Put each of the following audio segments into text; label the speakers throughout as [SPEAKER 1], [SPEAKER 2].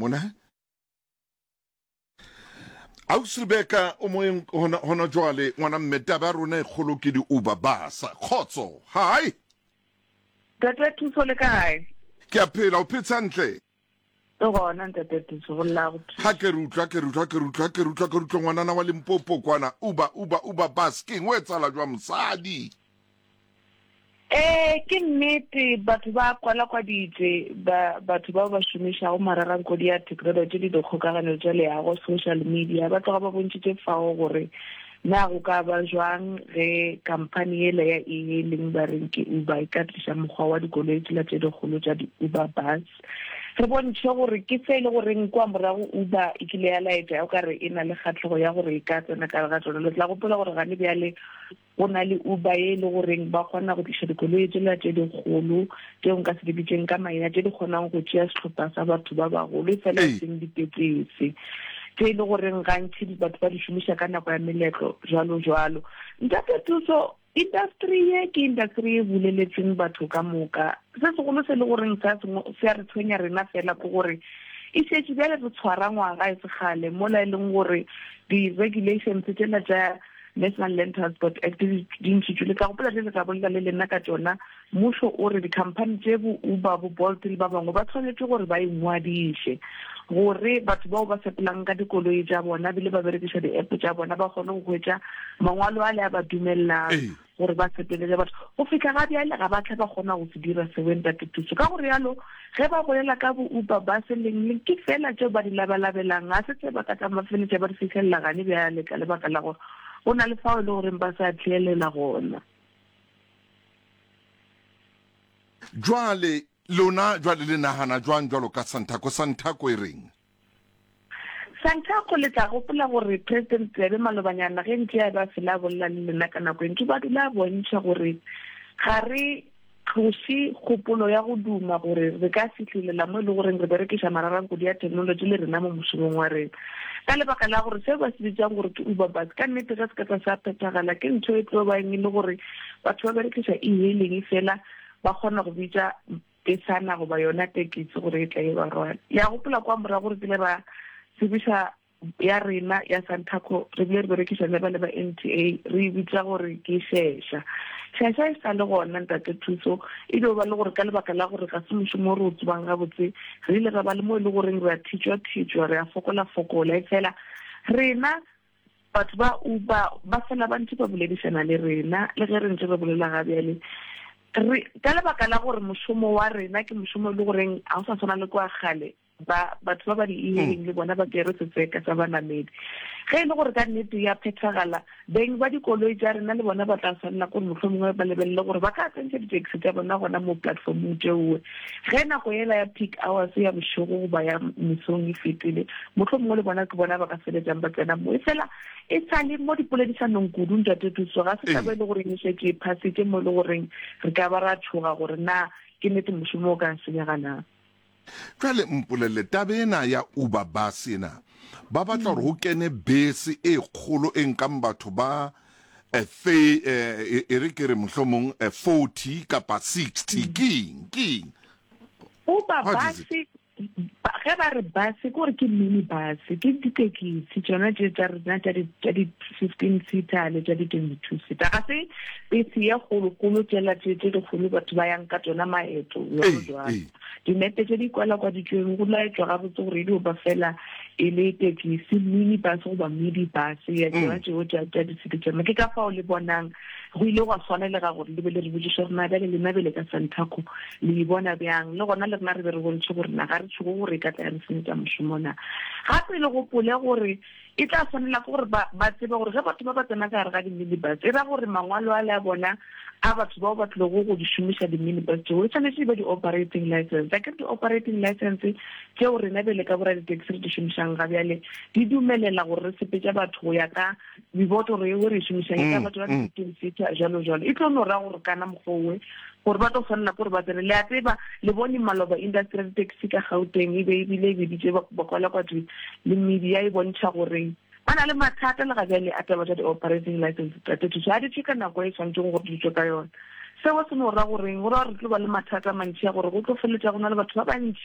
[SPEAKER 1] mona Ausrebeka o moeng hona jwale ngwana mmeta ba rona e kgolo ke di-Uber bus khotso hi
[SPEAKER 2] Tata thuso le kae
[SPEAKER 1] ke a phela o phetse hantle
[SPEAKER 2] o gona tata thuso go la go
[SPEAKER 1] ha ke rutla ngwana wa Limpopo kwana Uber bus king o etsala jwa mosadi
[SPEAKER 2] ke nnete batho ba kwala kwa ditse batho ba shumisha go mararang ko dia technology di dikgokagano tsa le ya go social media ba tloga ba bontshitse fao gore na go ka ba jwang ge company ele ya e-hailing ba reng ke Uber e ka tlisha mokgwa wa dikoloi tse dikgolo tsa di-Uber bus re bontshe gore ke se le gore kwa morago Uber e kile ya laetsa o ka re e na le kgatlhego ya gore e ka tsena ka ga tsone le tla go pola gore ga le bjale go na le Uber e le gore ba kgona go tlisha dikoloi tse dikgolo tse nka se di bitseng ka maina tse di kgonang go tšea setlhopha sa batho ba bagolo e fela seng ditekesi tse le gore gantši batho ba di šomiša ka nako ya meletlo jalo ntate thuso industry ke industry e buleletseng batho ka moka se segolo se le gore se a re tshwenya rena fela ke gore e šetše bjale re tshwara ngwaga e segale mola e leng gore di-regulations tsela tša National Land Transport Act di ntšhitšwe ka gopola le ka bolela le lena ka tsona mmušo o re di-company tše bo Uber bo Bolt le ba bangwe ba tshwanetse gore ba ingwadiše gore batho bao ba sepelang ka dikoloi tša bona bile ba berekiša di-app tša bona ba kgone go hwetša mangwalo a le a ba dumellang gore ba sepelele batho go fitlha ga bjale ga ba tlha ba kgona go se dira seo ntate thuso ka gore yalo ge ba bolela ka bo Uber ba se leng ke fela tšeo ba di labalabelang ga se tse ba ka tsa mafeletse ba di fitlhelela gane bjale ka lebaka la gore go na le fao le gore ba sa tlheelela gona
[SPEAKER 1] jwale le nagana jwang jwalo ka Santaco e reng
[SPEAKER 2] Santaco le tla gopola gore president Cebe Malobanyana ge ntse ya ba fela bolla le lena ka nako ntse ba dula bontšha gore ga re tlose kgopolo ya go duma gore re ka fitlhelela mo e le goreng re berekiša mararang ya technology le rena mo mošomong wa rena ka lebaka la gore seo ba se bitsang gore ke Uber bus ka nnete ga se ka sa phethagala ke ntho e tlo ba eng le gore batho ba berekiša e-hailing fela ba kgona go bitša pesana go ba yona tekisi gore e tla e ba rwala ya gopola kwa morago gore pele ba sebiša ya rena ya Santaco re bile re berekiša le ba NTA re bitša gore ke shesha e sa le gona ntate thuso e dio ba le gore ka lebaka la gore ga se mošomo re o tsebang gabotse re ile ra ba le mo e le goreng re a thitšwa re a fokola e fela rena batho ba Uber ba fela ba ntse ba boledišana le rena le ge re ntse re bolela ga bjale ka lebaka la gore mošomo wa rena ke mošomo le goreng a o sa tshwana le kwa gale batho ba di e-hailing le bona ba kere setseka sa banamedi ge e le gore ka nnete ya phethagala beng ba dikoloi tša rena le bona ba tla tshwanela gore mohlomongwe ba lebelele gore ba ka tsentšha di-taxi tša bona gona mo platformong tšeuwe ge nako ela ya peak hours ya bošego goba ya mesong e fetile mohlomongwe le bona ke bona ba ka feletsang ba tsena mo e fela e sa le mo dipoledišanong kudu ntate thuso ga se taba e le goreng e šetse e phasitše mo e le goreng re ka ba ra tshoga gore na ke nnete mošomo o ka senyaganang
[SPEAKER 1] jwale mpolele tabe ena ya Uber bus ena ba batla gore go kene bese e kgolo e nkang batho ba e re kere mohlomong 40 kapa 60 king
[SPEAKER 2] Uber bus ge ba re bus ke gore ke mini bus ke ditekisi tsona tša rena tša di-15 seater le tša di-22 seater ga se bese ya kgolokgolo tsela tše dikgolo batho ba yang ka tsona maeto dinepe tše di kwala kwa ditšweng go laetswa gabotse gore e dio ba fela e le tekisi mini bus goba midi bus ya tsona tšeo tša disiti tsona ke ka fao le bonang go ile go tshwanelega gore le be le re botsiša gore na bjale lena bele ka Santaco le e bona bjang le gona le rena re be re bontšhe gore na ga re tshogo gore e ka tla ya re senyetša mošomo na gape le gopole gore e tla tshwanela ke gore ba tsebe gore ge batho ba ba tsena ka gare ga di-minibus e ra gore mangwalo a le a bona a batho bao ba tlile go di šomiša di-minibus tšeo e tshwanetse e ba di-operating license a ke di-operating license tšeo rena bele ka bora di-taxi re di šomišang ga bjale di dumelela gore re sepetša batho go ya ka mebotoro eo re e šomišang e ka batho ba di-15 seater jalo e tlo no ra gore kana mokgwowe gore ba tlo tshwanela gore ba tsene le a tseba le bone maloba industrial taxi ka Gauteng e be ebile e beditše ba kwala kwatse le media e bontšha gore ba na le mathata le ga bjale a taba tša di-operating license tate thuso a di tšhe ka nako e tshwanetseng gore di tswe ka yona seo se no ra goreng gore re tlo ba le mathata mantši ya gore go tlo feletša go na le batho ba bantši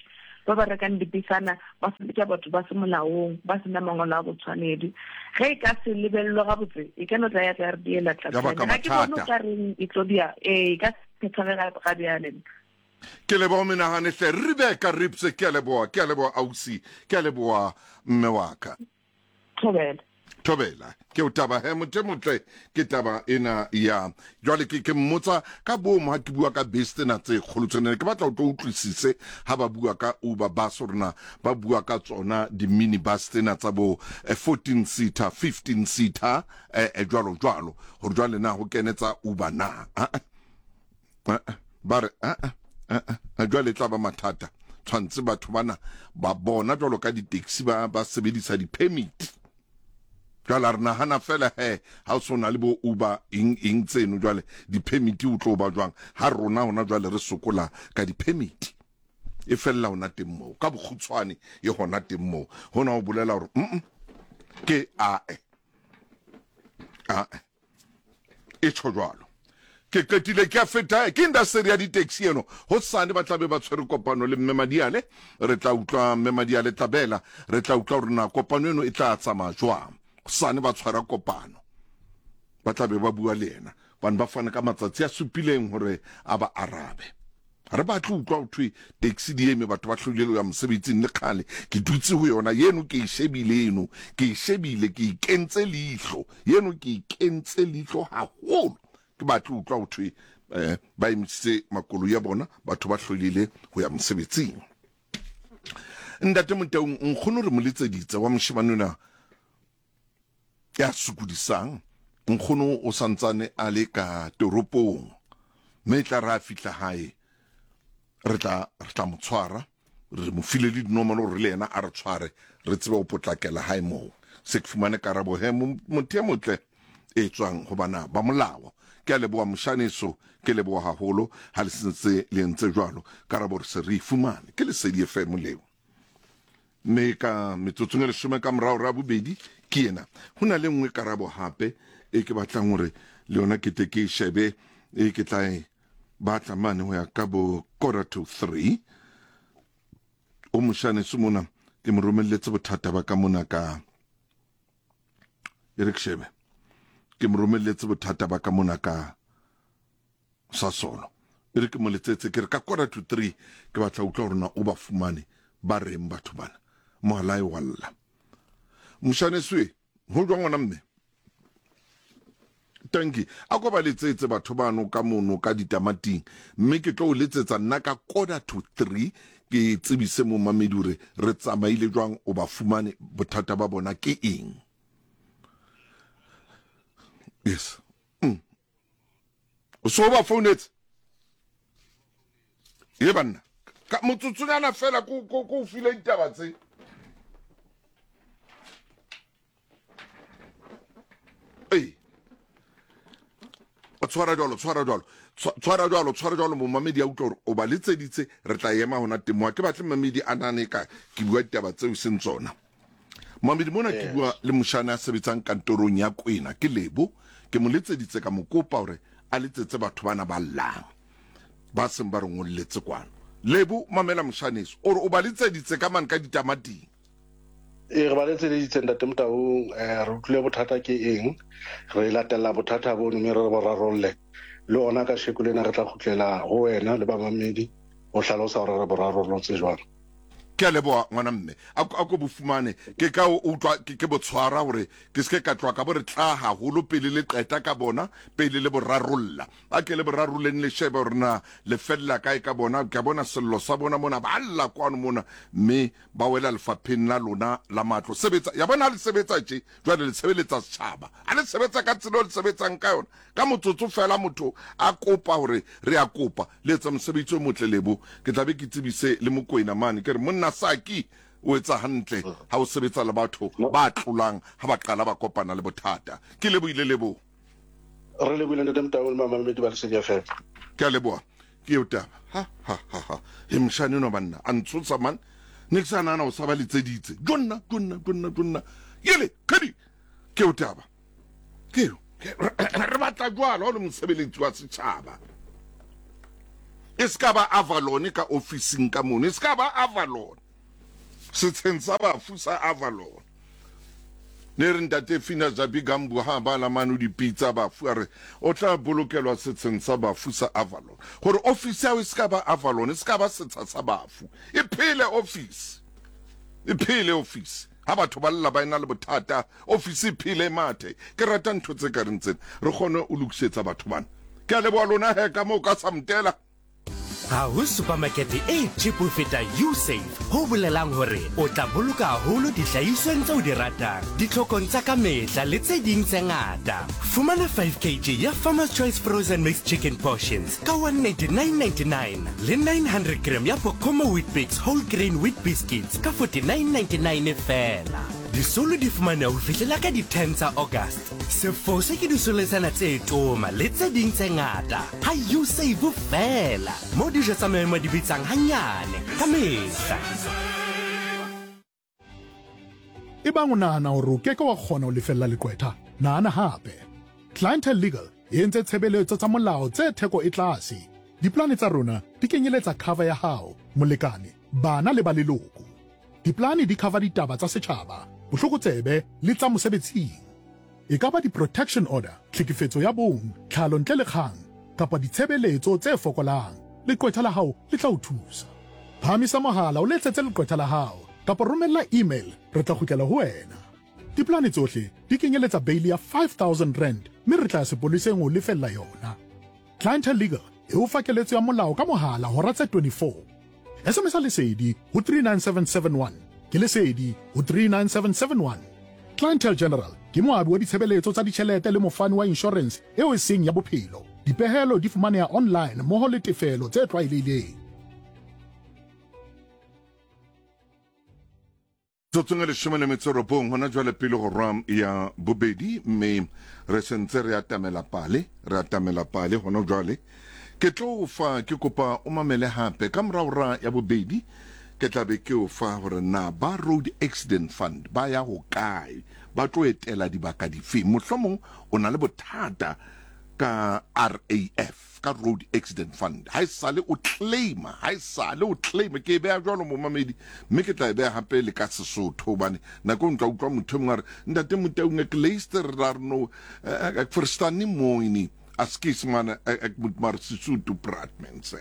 [SPEAKER 2] ba ba rekang dipisana ba sebetsa batho ba se molaong ba se na mangolo a botshwanedi ge ka se lebello ga botse e ka no tla ya tla re diela tla ga ke bona ka reng e tlodia ka se tshwarela ga dialeng
[SPEAKER 1] ke leboa menagane hle Rebecca Ripse ke leboa ausi ke leboa mme wa ka Thobela ke o taba he motho motle ke taba ena ya jwale ke mmotsa ka bomo ha ke bua ka best na tse kgolotshwane ke batla o tlo utlwisise ha ba bua ka Uber bus rona ba bua ka tsona di mini bus tsena tsa bo 14 seater 15 seater jwalo ho jwale na ho kenetsa Uber na bare jwale tla ba mathata tshwantse batho bana ba bona jwalo ka di taxi ba sebedisa di permit jwale re nagana fela ha o sona le bo Uber eng tseno jwale di permit o tlo ba jwang ha rona hona jwale re sokola ka di permit e fella hona teng mo ka bokgutshwane e hona teng mo hona o bolela hore ke e tshojwalo ke ketile ke a feta ke industry ya di taxi eno ho sane ba tlabe ba tshwere kopano le mme Madiale re tla utlwa mme Madiale Tabela re tla utlwa hore na kopano eno e tla tsamaya jwang sane ba tshwara kopano ba tlabe ba bua le yena ba fana ka matsatsi a supileng hore a ba arabe re ba tlo utlwa uthwe taxi di eme batho ba hlolele ya mosebetsing le khale ke dutse ho yona yeno ke ishebile ke ikentse leihlo yeno ke ikentse leihlo haholo ke ba tlo utlwa uthwe ba emise makolo ya bona batho ba hlolele ho ya mosebetsing ndate Motaung nkgono re moletseditse wa moshimanona ya sukudisang nkgono o santsane a le ka toropong mme tla ra fitla hae re tla motshwara re mo file le dinomoro re le yena a re tshware re tsebe o potlakela hae mo se ke fumane karabo he motho motle e tswang ho bana ba molao ke a leboa moshaneso ke leboa haholo ha le sentse le ntse jwalo karabo re se re fumane ke le sedi FM leo mme ka metsotsong le shome ka morao ra bobedi ke ena hona le nngwe karabo hape e ke batlang hore le yona ke te ke shebe e ke tla batla mane ho ya ka bo 2:45 o moshaneso mona ke mo romelletse bothata ba ka mona ka ke shebe ke mo romelletse bothata ba ka mona ka Sasolo ke mo letsetse ke re ka 2:45 ke batla utlwa hore na o ba fumane ba reng batho bana mohala e walla moshaneswe ho jwa ngwana mme tanki a go ba letsetse batho bano ka mono ka ditamating mme ke tlo o letsetsa nna ka 2:45 ke tsebise mo mamedure re tsamaile jwang o ba fumane bothata ba bona ke eng yes so ba phonetse ye banna ka motsutsuna fela ko file ditaba tse tshwara jwalo mo mamedi a utlwa hore o ba letseditse re tla ema hona temoa ke batle mamedi a nane ka ke bua ditaba tseo seng tsona mamedi mona ke bua le moshana a sebetsang kantorong ya Kwena ke Lebo ke mo letseditse ka mokopa hore a letsetse batho bana ba llang ba seng ba re ngolletse kwana Lebo mamela moshaneso o ba letseditse ka man ka ditamating
[SPEAKER 3] re ba letseditse ntate Motaung re utlwile bothata ke eng re latela bothata bo mme re bo rarolle le ona ka shekulena re tla khutlela ho wena le ba mamedi o hlalosa hore re bo rarollotse jwang
[SPEAKER 1] ke a leboa ngwana mme a go bofumane ke ka o utlwa ke botshwara hore ke se ka tlwa ka bo re tla haholo pele le qeta ka bona pele le bo rarolla a ke le bo rarolleng le shebe rena le fella kae ka bona ka bona sello sa bona mona ba alla kwano mona mme ba wela lefapheng la lona la matlo sebetsa ya bona le sebetsa tje jwale le sebeletsa setjhaba a le sebetsa ka tselo le sebetsang ka yona ka motsotso fela motho a kopa hore re a kopa le tsa mosebetsi o motle Lebo ke tlabe ke tsebise le Mokoena mane ke re monna saki o etsa hantle ha o sebetsa le batho ba tlolang ha ba qala ba kopana le bothata ke Leboile Lebo
[SPEAKER 3] re Leboile ntate Motaung mama mamedi ba se FM
[SPEAKER 1] ke a leboa ke yo taba ha he mshane no banna a ntshotsa man ne ke sana na o sa ba letseditse jonna yele kadi ke yo taba ke re batla jwalo le mosebeletsi wa setjhaba e ska ba Avalon ka officing ka mono, e ska ba Avalon setsheng sa bafu sa Avalon. Ne re ntate Fina Zabi Gambu ha ba la manu dipitsa bafu a re o tla bolokelwa setsheng sa bafu sa Avalon, gore office ya e ska ba Avalon, e ska ba setsha sa bafu, e phele office, e phele office. Ha batho ba lla ba ena le bothata office phile mathe. Ke rata ntho tse ka rentseng re gone o lokisetsa batho bana. Ke a leboa lona he ka mo ka samtela.
[SPEAKER 4] Ha ho supermarket e cheap ho feta Usave ho bolelang hore o tla boloka haholo dihlahisweng tseo di ratang, ditlhokong tsa ka mehla le tse ding tse ngata. Fumana 5 kg ya Farmer's Choice frozen mixed chicken portions ka 199.99 le 900 gram ya Pocomo Wheat Bix whole grain wheat biscuits ka 49.99 fela. Disolo di fumana ho fihlela ka di 10 tsa August. Sefose ke disoletsana tse toma le tse ding tse ngata. Ha Usave fela mo dijo tsa maemo di bitsang hanyane ka mehla.
[SPEAKER 5] Ebang o nahana hore o keke wa kgona ho lefella leqwetha, nahana hape. Clientele Legal e entse tshebeletso tsa molao tse theko e tlase. Diplane tsa rona di kenyeletsa cover ya hao, molekane, bana le ba leloko. Diplane di cover ditaba tsa setjhaba, bohlokotsebe le tsa mosebetsing. E ka ba di-protection order, tlhekefetso ya bong, tlhalo ntle le kgang, kapa ditshebeletso tse fokolang. Leqwetha la hao le tla o thusa. Phamisa mohala o letsetse leqwetha la hao, kapa romella email, re tla kgutlela ho wena. Diplane tsohle di kenyeletsa bail ya 5,000 rand, mme re tla sepoleseng ho lefella yona. Clientele Legal e o fa keletso ya molao ka mohala hora tse 24. SMS lesedi ho 39771, ke lesedi ho 39771. Clientele General ke moabi wa ditshebeletso tsa ditjhelete le mofani wa insurance eo e seng ya bophelo. Dipehelo di fumaneha online mmoho le tefelo tse tlwaelehileng.
[SPEAKER 1] Tsotsong le shome le metsorobong hona jwale pele go ram ya bobedi, mme re sentse re atamela pale hona jwale. Ke tlo fa ke kopa o mamele hape ka mraura ya bobedi, ke tlabe ke o fa hore na ba Road Accident Fund ba ya ho kae, ba tlo etela dibaka dife. Mohlomong o na le bothata ka RAF, ka Road Accident Fund, ha isale o claima ke be a jwalo mo mamedi, mme ke tla be hape le ka Sesotho hobane nako ntwa utlwa motho mongwe ntate Motaung ek luister daar nou ek verstaan nie mooi nie. Askies man, ek moet maar Sesotho praat mense.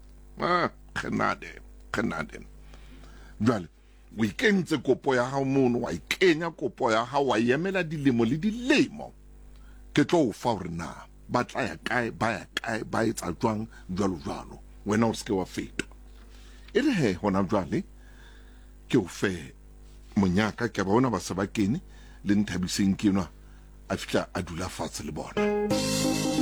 [SPEAKER 1] Genade. Jwale, o ikentse kopo ya hao mono, wa ikenya kopo ya hao, wa emela dilemo le dilemo. Ke tlo o fa hore na ba tla ya kae, ba etsa jwang jwalo. Wena o ske wa feta. E re he hona jwale ke o fe monyaka ke ba ona ba se ba kene le Nthabiseng ke yona a fitla a dula fatshe le bona.